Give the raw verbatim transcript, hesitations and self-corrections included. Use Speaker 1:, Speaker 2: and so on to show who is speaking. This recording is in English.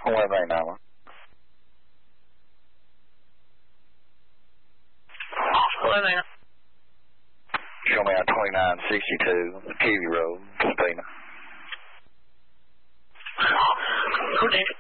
Speaker 1: Where right now?
Speaker 2: Where now?
Speaker 1: Show me out twenty-nine sixty-two, Kiwi Road, Sabina.
Speaker 2: Who did it?